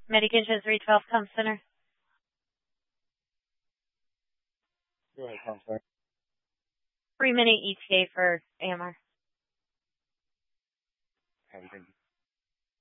Medications 312 Comm Center. Go ahead, Counselor. 3-minute ETA for AMR. Thank you.